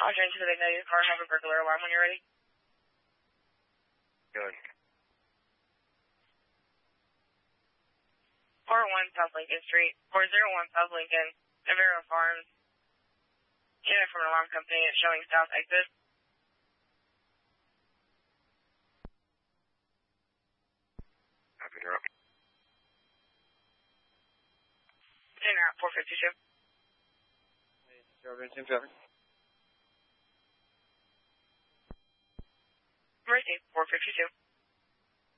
Roger, into the big negative car, have a burglar alarm when you're ready. Good. 401 South Lincoln Street, 401 South Lincoln, Navarro Farms. Unit from an alarm company, it's showing south exit. Copy, you're up. In route 452. Team traffic. Mercy, 452.